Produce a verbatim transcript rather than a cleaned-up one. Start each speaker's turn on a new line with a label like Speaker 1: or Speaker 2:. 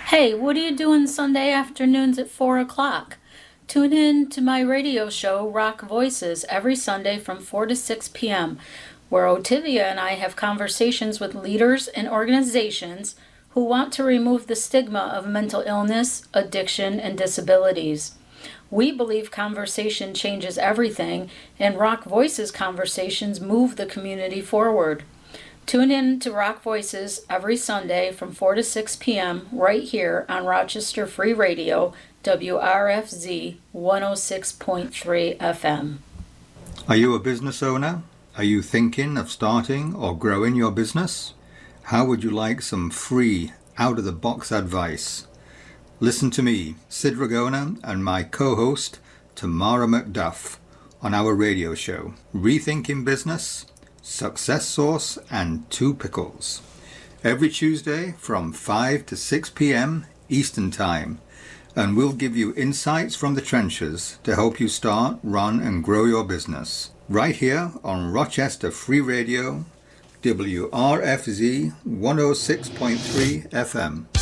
Speaker 1: Hey, what are you doing Sunday afternoons at four o'clock? Tune in to my radio show, Rock Voices, every Sunday from four to six p.m., where Otivia and I have conversations with leaders and organizations who want to remove the stigma of mental illness, addiction, and disabilities. We believe conversation changes everything, and Rock Voices conversations move the community forward. Tune in to Rock Voices every Sunday from four to six p.m. right here on Rochester Free Radio, W R F Z one oh six point three F M.
Speaker 2: Are you a business owner? Are you thinking of starting or growing your business? How would you like some free, out-of-the-box advice? Listen to me, Sid Ragona, and my co-host, Tamara McDuff, on our radio show, Rethinking Business, Success Sauce, and Two Pickles, every Tuesday from five to six p.m. Eastern Time, and we'll give you insights from the trenches to help you start, run, and grow your business, right here on Rochester Free Radio, W R F Z one oh six point three F M.